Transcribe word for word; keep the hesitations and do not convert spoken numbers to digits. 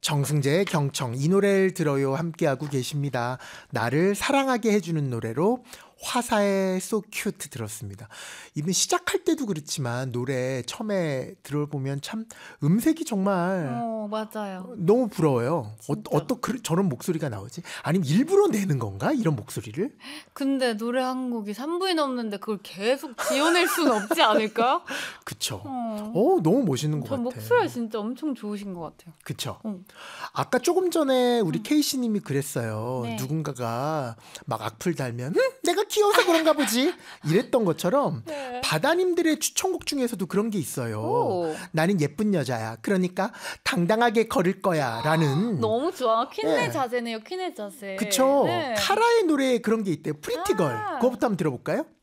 정승재의 경청 이 노래를 들어요 함께하고 계십니다. 나를 사랑하게 해주는 노래로 화사의 So Cute 들었습니다. 이분 시작할 때도 그렇지만 노래 처음에 들어보면 참 음색이 정말 어, 맞아요. 너무 부러워요. 어, 진짜. 어떤 그, 저런 목소리가 나오지? 아니면 일부러 내는 건가? 이런 목소리를? 근데 노래 한 곡이 삼 분이 넘는데 그걸 계속 지어낼 수는 없지 않을까? 그쵸. 어. 어, 너무 멋있는 것 저 같아. 목소리가 진짜 엄청 좋으신 것 같아요. 그쵸. 어. 아까 조금 전에 우리 음. 케이씨님이 그랬어요. 네. 누군가가 막 악플 달면 흠, 내가 귀여워서 그런가 보지 이랬던 것처럼 네. 바다님들의 추천곡 중에서도 그런 게 있어요. 오. 나는 예쁜 여자야. 그러니까 당당하게 걸을 거야 라는. 너무 좋아. 퀸의 네. 자세네요. 퀸의 자세. 그쵸. 네. 카라의 노래에 그런 게 있대요. 프리티걸. 아. 그거부터 한번 들어볼까요?